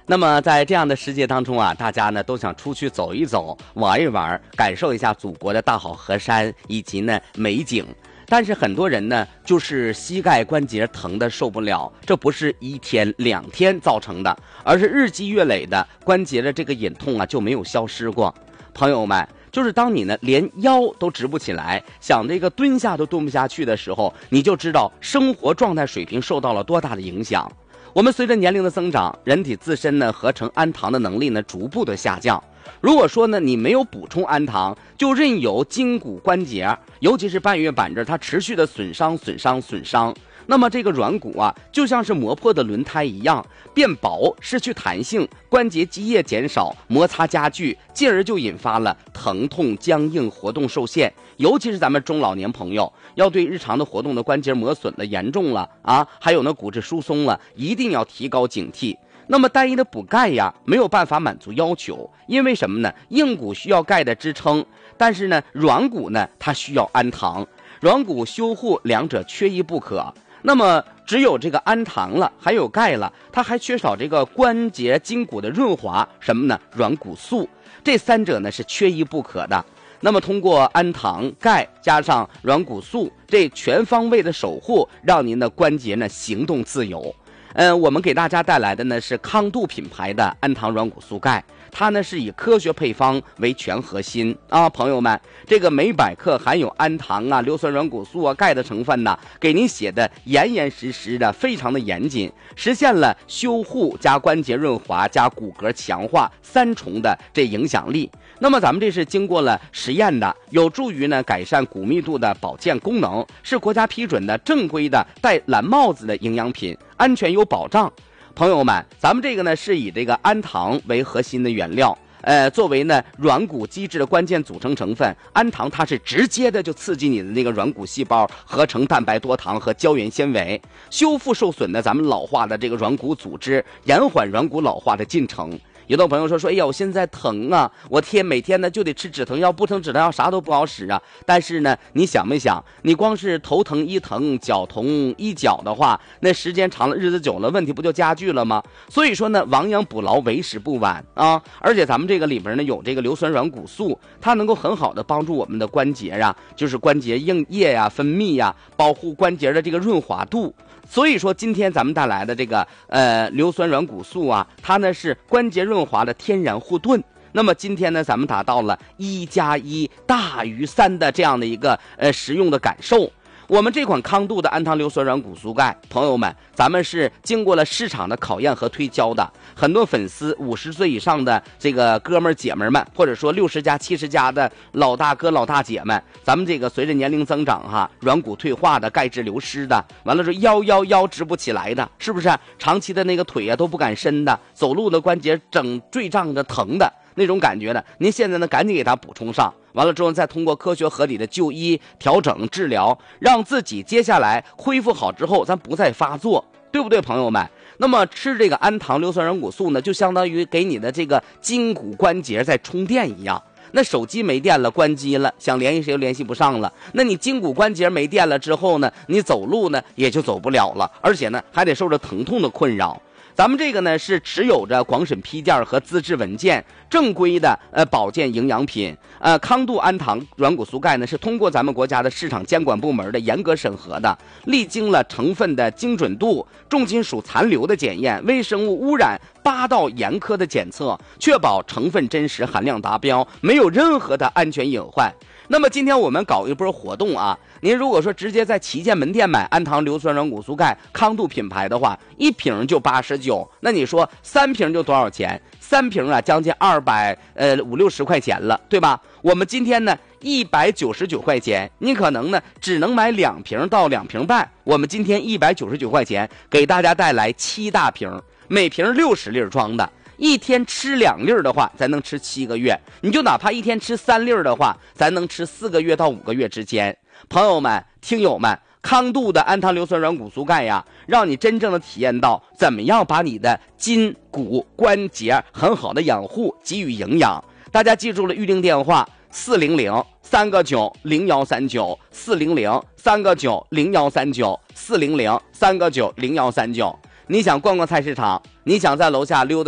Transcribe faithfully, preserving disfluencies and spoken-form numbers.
那么在这样的世界当中啊，大家呢都想出去走一走，玩一玩，感受一下祖国的大好河山以及呢美景。但是很多人呢就是膝盖关节疼的受不了，这不是一天两天造成的，而是日积月累的关节的这个隐痛啊就没有消失过。朋友们，就是当你呢连腰都直不起来，想这个蹲下都蹲不下去的时候，你就知道生活状态水平受到了多大的影响。我们随着年龄的增长，人体自身呢合成氨糖的能力呢逐步的下降。如果说呢你没有补充氨糖，就任由筋骨关节，尤其是半月板这它持续的损伤损伤损伤，那么这个软骨啊就像是磨破的轮胎一样变薄，失去弹性，关节积液减少，摩擦加剧，进而就引发了疼痛僵硬，活动受限。尤其是咱们中老年朋友，要对日常的活动的关节磨损的严重了啊，还有呢骨质疏松了，一定要提高警惕。那么单一的补钙呀没有办法满足要求，因为什么呢？硬骨需要钙的支撑，但是呢软骨呢它需要氨糖，软骨修护两者缺一不可。那么只有这个氨糖了，还有钙了，它还缺少这个关节筋骨的润滑，什么呢？软骨素，这三者呢是缺一不可的。那么通过氨糖、钙加上软骨素这全方位的守护，让您的关节呢行动自由。嗯，我们给大家带来的呢是康度品牌的氨糖软骨素钙，它呢是以科学配方为全核心啊，朋友们，这个每百克含有氨糖啊、硫酸软骨素啊、钙的成分呢，给您写的严严实实的，非常的严谨，实现了修护加关节润滑加骨骼强化三重的这影响力。那么咱们这是经过了实验的，有助于呢改善骨密度的保健功能，是国家批准的正规的带蓝帽子的营养品，安全有保障。朋友们，咱们这个呢是以这个氨糖为核心的原料，呃，作为呢软骨机制的关键组成成分，氨糖它是直接的就刺激你的那个软骨细胞合成蛋白多糖和胶原纤维，修复受损的咱们老化的这个软骨组织，延缓软骨老化的进程。有的朋友说说，哎呀，我现在疼啊，我天每天呢就得吃止疼药，不吃止疼药啥都不好使啊。但是呢，你想没想，你光是头疼医疼，脚疼医脚的话，那时间长了，日子久了，问题不就加剧了吗？所以说呢，亡羊补牢，为时不晚啊。而且咱们这个里边呢有这个硫酸软骨素，它能够很好的帮助我们的关节呀、啊，就是关节硬液呀、啊、分泌呀、啊，保护关节的这个润滑度。所以说今天咱们带来的这个呃硫酸软骨素啊，它呢是关节润滑的天然护盾。那么今天呢咱们达到了一加一大于三的这样的一个呃实用的感受。我们这款康度的氨糖硫酸软骨素钙，朋友们，咱们是经过了市场的考验和推销的。很多粉丝五十岁以上的这个哥们儿姐们们，或者说六十加七十加的老大哥老大姐们，咱们这个随着年龄增长哈，软骨退化的，钙质流失的，完了说腰腰腰直不起来的，是不是？长期的那个腿啊都不敢伸的，走路的关节整坠胀着疼的那种感觉的，您现在呢赶紧给它补充上，完了之后再通过科学合理的就医调整治疗，让自己接下来恢复好之后咱不再发作，对不对朋友们？那么吃这个氨糖硫酸软骨素呢，就相当于给你的这个筋骨关节在充电一样。那手机没电了，关机了，想联系谁又联系不上了，那你筋骨关节没电了之后呢，你走路呢也就走不了了，而且呢还得受着疼痛的困扰。咱们这个呢是持有着广审批件和资质文件，正规的呃保健营养品。呃，康度氨糖软骨素钙呢是通过咱们国家的市场监管部门的严格审核的，历经了成分的精准度、重金属残留的检验、微生物污染八道严苛的检测，确保成分真实、含量达标，没有任何的安全隐患。那么今天我们搞一波活动啊，您如果说直接在旗舰门店买氨糖硫酸软骨素钙康度品牌的话，一瓶就八十九，那你说三瓶就多少钱？三瓶啊，将近二百呃五六十块钱了，对吧？我们今天呢一百九十九块钱，你可能呢只能买两瓶到两瓶半，我们今天一百九十九块钱给大家带来七大瓶，每瓶六十粒装的。一天吃两粒的话，咱能吃七个月；你就哪怕一天吃三粒的话，咱能吃四个月到五个月之间。朋友们、听友们，康度的氨糖硫酸软骨素钙呀，让你真正的体验到怎么样把你的筋骨关节很好的养护，给予营养。大家记住了预定电话：四零零三个九零幺三九，四零零三个九零幺三九，四零零三个九零幺三九。你想逛逛菜市场，你想在楼下溜达。